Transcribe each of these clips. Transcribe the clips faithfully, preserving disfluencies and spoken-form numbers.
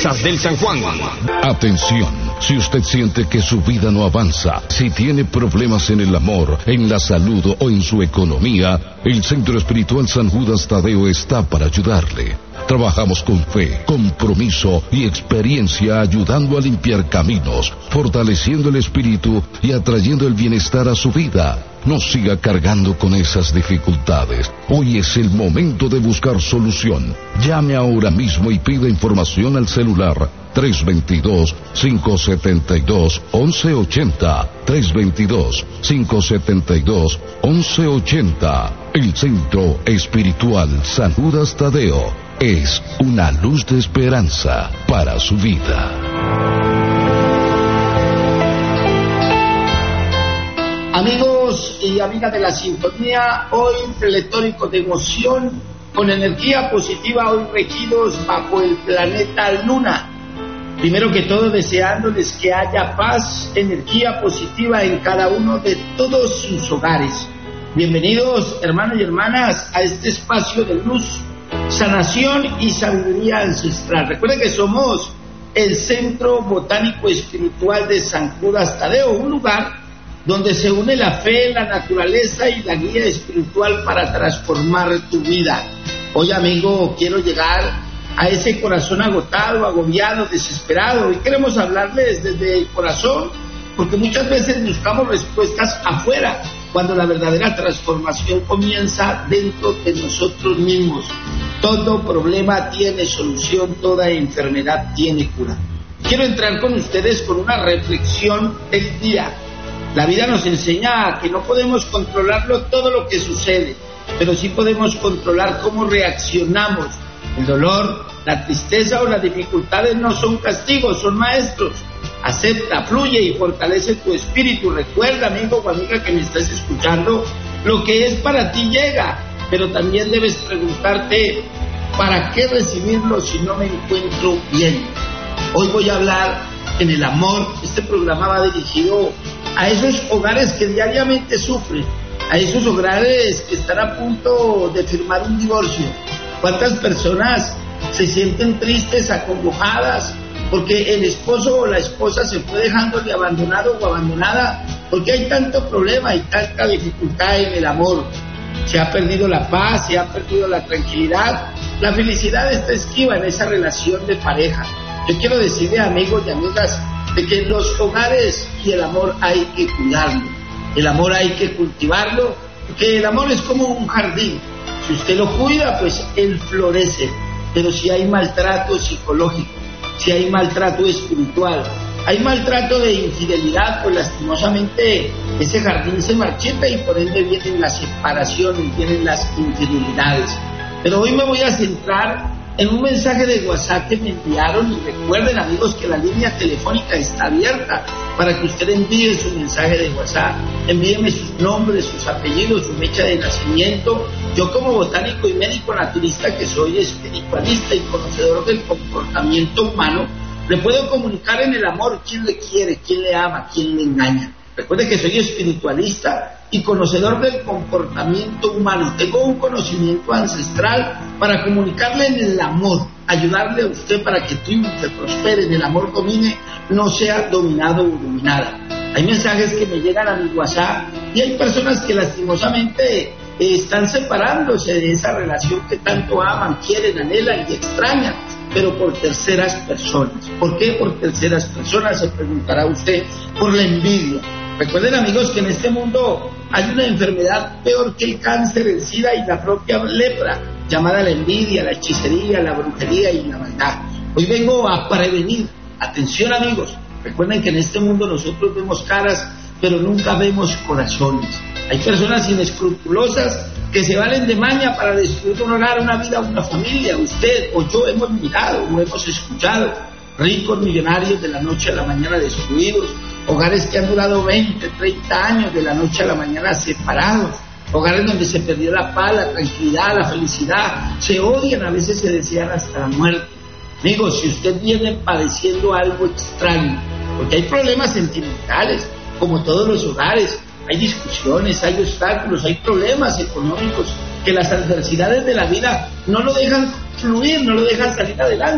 Mesas del San Juan. Atención, si usted siente que su vida no avanza, si tiene problemas en el amor, en la salud o en su economía, el Centro Espiritual San Judas Tadeo está para ayudarle. Trabajamos con fe, compromiso y experiencia ayudando a limpiar caminos, fortaleciendo el espíritu y atrayendo el bienestar a su vida. No siga cargando con esas dificultades. Hoy es el momento de buscar solución. Llame ahora mismo y pida información al celular tres dos dos, cinco siete dos, once ochenta. tres dos dos, cinco siete dos, once ochenta. El Centro Espiritual San Judas Tadeo es una luz de esperanza para su vida. Amigos y amigas de la sintonía, hoy pletórico de emoción, con energía positiva, hoy regidos bajo el planeta Luna. Primero que todo, deseándoles que haya paz, energía positiva en cada uno de todos sus hogares. Bienvenidos, hermanos y hermanas, a este espacio de luz, sanación y sabiduría ancestral. Recuerden que somos el Centro Botánico Espiritual de San Judas Tadeo, un lugar donde se une la fe, la naturaleza y la guía espiritual para transformar tu vida. Hoy, amigo, quiero llegar a ese corazón agotado, agobiado, desesperado, y queremos hablarles desde el corazón, porque muchas veces buscamos respuestas afuera, cuando la verdadera transformación comienza dentro de nosotros mismos. Todo problema tiene solución, toda enfermedad tiene cura. Quiero entrar con ustedes con una reflexión del día. La vida nos enseña a que no podemos controlarlo todo lo que sucede, pero sí podemos controlar cómo reaccionamos. El dolor, la tristeza o las dificultades no son castigos, son maestros. Acepta, fluye y fortalece tu espíritu. Recuerda, amigo o amiga que me estás escuchando, lo que es para ti llega, pero también debes preguntarte, ¿para qué recibirlo si no me encuentro bien? Hoy voy a hablar en el amor. Este programa va dirigido a esos hogares que diariamente sufren, a esos hogares que están a punto de firmar un divorcio. ¿Cuántas personas se sienten tristes, acongojadas, porque el esposo o la esposa se fue dejando de abandonado o abandonada, porque hay tanto problema y tanta dificultad en el amor? Se ha perdido la paz, se ha perdido la tranquilidad, la felicidad está esquiva en esa relación de pareja. Yo quiero decirle, amigos y amigas, de que los hogares y el amor hay que cuidarlo, el amor hay que cultivarlo, porque el amor es como un jardín. Si usted lo cuida, pues él florece, pero si hay maltrato psicológico, si hay maltrato espiritual, hay maltrato de infidelidad, pues lastimosamente ese jardín se marchita y por ende vienen las separaciones, vienen las infidelidades. Pero hoy me voy a centrar en un mensaje de WhatsApp que me enviaron, y recuerden, amigos, que la línea telefónica está abierta para que usted envíe su mensaje de WhatsApp. Envíeme sus nombres, sus apellidos, su fecha de nacimiento. Yo, como botánico y médico naturista que soy, espiritualista y conocedor del comportamiento humano, le puedo comunicar en el amor quién le quiere, quién le ama, quién le engaña. Recuerde que soy espiritualista y conocedor del comportamiento humano. Tengo un conocimiento ancestral para comunicarle en el amor, ayudarle a usted para que triunfe, prospere, en el amor domine, no sea dominado o dominada. Hay mensajes que me llegan a mi WhatsApp y hay personas que lastimosamente eh, están separándose de esa relación que tanto aman, quieren, anhelan y extrañan, pero por terceras personas. ¿Por qué por terceras personas? Se preguntará usted. Por la envidia. Recuerden, amigos, que en este mundo hay una enfermedad peor que el cáncer, el SIDA y la propia lepra, llamada la envidia, la hechicería, la brujería y la maldad. Hoy vengo a prevenir. Atención, amigos. Recuerden que en este mundo nosotros vemos caras, pero nunca vemos corazones. Hay personas inescrupulosas que se valen de maña para destruir un hogar, una vida, una familia. Usted o yo hemos mirado o hemos escuchado ricos millonarios de la noche a la mañana destruidos, hogares que han durado veinte, treinta años de la noche a la mañana separados, hogares donde se perdió la paz, la tranquilidad, la felicidad, se odian, a veces se desean hasta la muerte. Amigos, si usted viene padeciendo algo extraño, porque hay problemas sentimentales, como todos los hogares, hay discusiones, hay obstáculos, hay problemas económicos, que las adversidades de la vida no lo dejan fluir, no lo dejan salir adelante.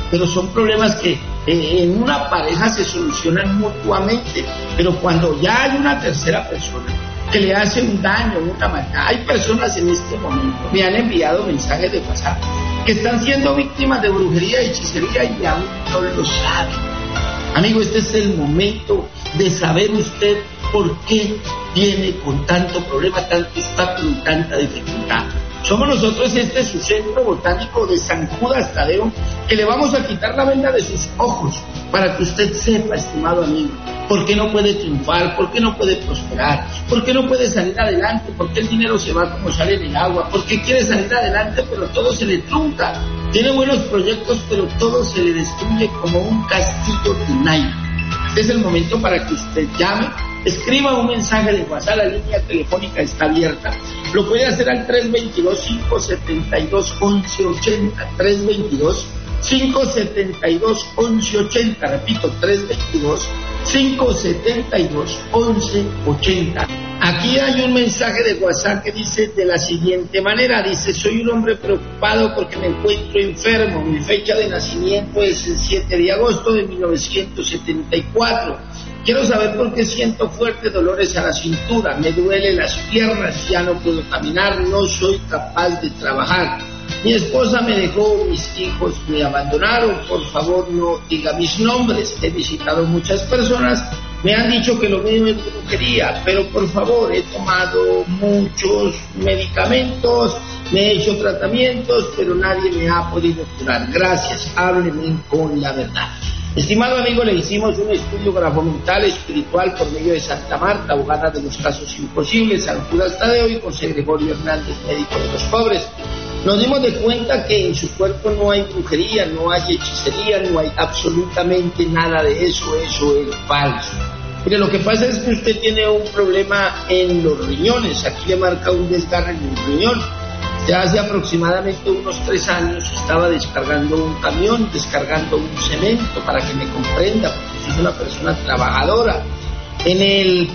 pero son problemas que eh, en una pareja se solucionan mutuamente, pero cuando ya hay una tercera persona que le hace un daño, una maldad, hay personas en este momento, me han enviado mensajes de WhatsApp, que están siendo víctimas de brujería y hechicería y aún no lo saben. Amigo, este es el momento de saber usted por qué viene con tanto problema, tanto obstáculo y tanta dificultad. Somos nosotros, este es su centro botánico de San Judas Tadeo, que le vamos a quitar la venda de sus ojos para que usted sepa, estimado amigo, por qué no puede triunfar, por qué no puede prosperar, por qué no puede salir adelante, por qué el dinero se va como sale en el agua, por qué quiere salir adelante pero todo se le trunca, tiene buenos proyectos pero todo se le destruye como un castillo de naipes. Este es el momento para que usted llame, escriba un mensaje de WhatsApp, la línea telefónica está abierta. Lo puede hacer al tres dos dos, cinco siete dos, once ochenta, tres dos dos, cinco siete dos, once ochenta, repito, tres dos dos, cinco siete dos, once ochenta. Aquí hay un mensaje de WhatsApp que dice de la siguiente manera, dice: soy un hombre preocupado porque me encuentro enfermo, mi fecha de nacimiento es el siete de agosto de mil novecientos setenta y cuatro. Quiero saber por qué siento fuertes dolores a la cintura, me duelen las piernas, ya no puedo caminar, no soy capaz de trabajar. Mi esposa me dejó, mis hijos me abandonaron, por favor no diga mis nombres. He visitado muchas personas, me han dicho que lo mío es brujería, pero por favor, he tomado muchos medicamentos, me he hecho tratamientos, pero nadie me ha podido curar. Gracias, háblenme con la verdad. Estimado amigo, le hicimos un estudio grafomental espiritual por medio de Santa Marta, abogada de los casos imposibles, San Judas Tadeo y José Gregorio Hernández, médico de los pobres. Nos dimos de cuenta que en su cuerpo no hay brujería, no hay hechicería, no hay absolutamente nada de eso, eso es falso. Mire, lo que pasa es que usted tiene un problema en los riñones, aquí le marca un desgarre en el riñón. Ya hace aproximadamente unos tres años estaba descargando un camión, descargando un cemento, para que me comprenda, porque soy una persona trabajadora. En el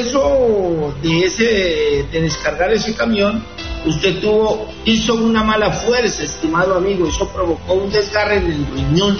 proceso de ese de descargar ese camión, usted tuvo, hizo una mala fuerza, estimado amigo, eso provocó un desgarre en el riñón.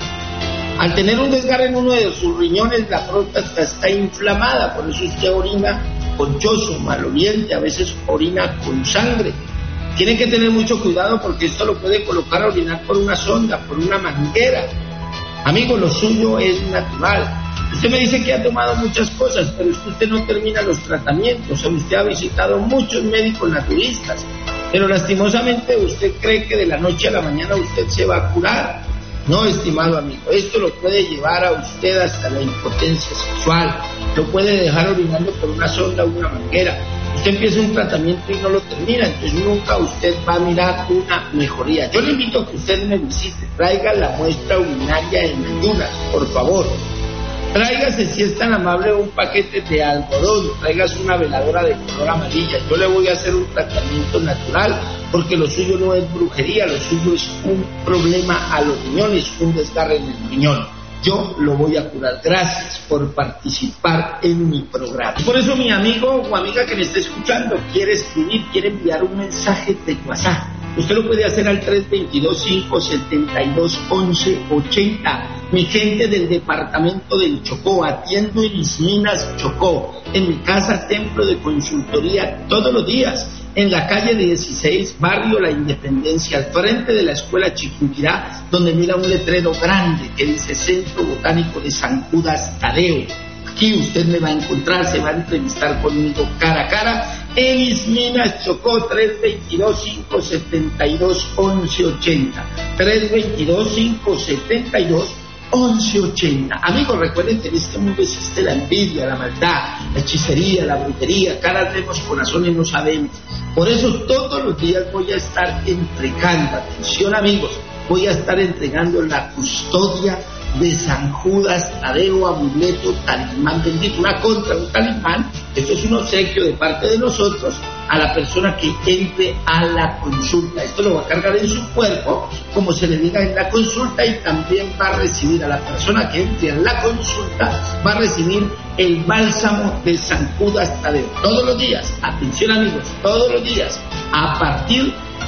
Al tener un desgarre en uno de sus riñones, la próstata está inflamada, por eso usted orina conchoso, maloliente, a veces orina con sangre. Tiene que tener mucho cuidado porque esto lo puede colocar a orinar por una sonda, por una manguera. Amigo, lo suyo es natural. Usted me dice que ha tomado muchas cosas, pero es que usted no termina los tratamientos. O usted ha visitado muchos médicos naturistas, pero lastimosamente usted cree que de la noche a la mañana usted se va a curar. No, estimado amigo, esto lo puede llevar a usted hasta la impotencia sexual, lo puede dejar orinando por una sonda o una manguera. Usted empieza un tratamiento y no lo termina, entonces nunca usted va a mirar una mejoría. Yo le invito a que usted me visite, traiga la muestra urinaria en ayunas, por favor. Tráigase, si es tan amable, un paquete de algodón, tráigase una veladora de color amarilla. Yo le voy a hacer un tratamiento natural, porque lo suyo no es brujería, lo suyo es un problema a los riñones, un desgarre en el riñón. Yo lo voy a curar. Gracias por participar en mi programa. Por eso, mi amigo o amiga que me esté escuchando, quiere escribir, quiere enviar un mensaje de WhatsApp, usted lo puede hacer al tres dos dos, cinco siete dos, once ochenta. Mi gente del departamento del Chocó, atiendo en mis minas Chocó, en mi casa templo de consultoría todos los días, en la calle dieciséis, barrio La Independencia, al frente de la escuela Chiquinquirá, donde mira un letrero grande que dice Centro Botánico de San Judas Tadeo. Aquí usted me va a encontrar, se va a entrevistar conmigo cara a cara. En mis minas Chocó, tres dos dos, cinco siete dos, once ochenta. tres dos dos, cinco siete dos, once ochenta. Amigos, recuerden que en este mundo existe la envidia, la maldad, la hechicería, la brujería. Caras vemos, corazones no sabemos. Por eso todos los días voy a estar entregando, atención amigos, voy a estar entregando la custodia de San Judas Tadeo, amuleto, talismán bendito, una contra, un talismán. Esto es un obsequio de parte de nosotros a la persona que entre a la consulta. Esto lo va a cargar en su cuerpo, como se le diga en la consulta, y también va a recibir, a la persona que entre a la consulta, va a recibir el bálsamo de San Judas Tadeo. Todos los días, atención amigos, todos los días, a partir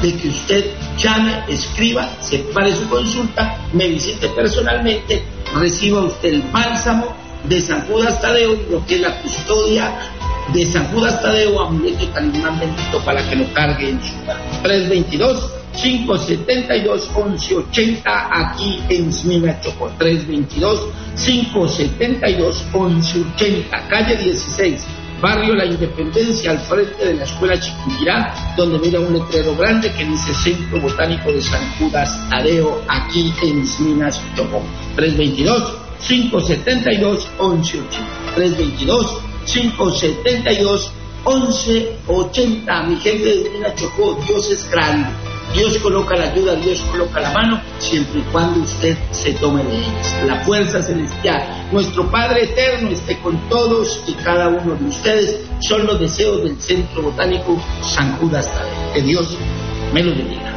de que usted llame, escriba, separe su consulta, me visite personalmente, reciba usted el bálsamo de San Judas Tadeo, lo que es la custodia de San Judas Tadeo, amuleto talismán bendito para que lo cargue en su mano. tres veintidós, cinco setenta y dos, once ochenta aquí en Smina Chocó. tres veintidós, cinco setenta y dos, once ochenta, calle dieciséis, barrio La Independencia, al frente de la escuela Chiquinquirá, donde mira un letrero grande que dice Centro Botánico de San Judas Tadeo, aquí en Minas Chocó. tres veintidós, cinco setenta y dos, once ochenta. tres veintidós, cinco setenta y dos, once ochenta. Mi gente de Minas Chocó, Dios es grande. Dios coloca la ayuda, Dios coloca la mano, siempre y cuando usted se tome de ellas. La fuerza celestial, nuestro Padre eterno esté con todos y cada uno de ustedes. Son los deseos del Centro Botánico San Judas Tadeo. Que Dios me lo bendiga.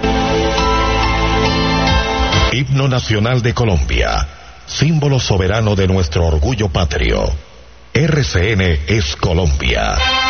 Himno Nacional de Colombia, símbolo soberano de nuestro orgullo patrio. R C N es Colombia.